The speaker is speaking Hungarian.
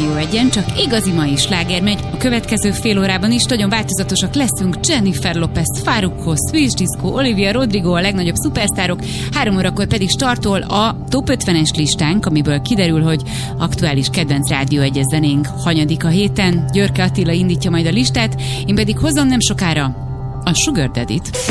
Rádió 1-en csak igazi mai sláger megy. A következő fél órában is nagyon változatosak leszünk. Jennifer Lopez, Farruko, Swiss Disco, Olivia Rodrigo, a legnagyobb szupersztárok. 3 órakor pedig startol a Top 50-es listánk, amiből kiderül, hogy aktuális kedvenc Rádió 1-es zenénk hanyadik a héten. Györke Attila indítja majd a listát, én pedig hozom nem sokára a Sugar Daddy-t.